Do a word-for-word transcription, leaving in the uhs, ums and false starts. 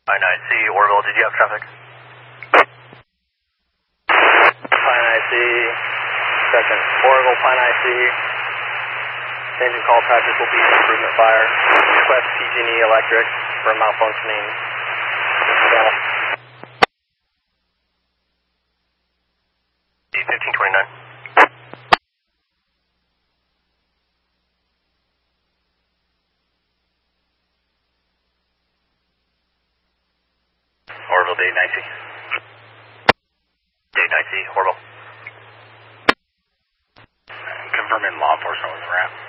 Pine I C, Orville, did you have traffic? Pine I C, second, Orville, Pine I C. Changing call practice will be improvement fire. Request P G and E Electric for malfunctioning channel. fifteen twenty-nine. Orville, Dayton I C. Dayton I C, Orville. Confirming law enforcement with the ramp.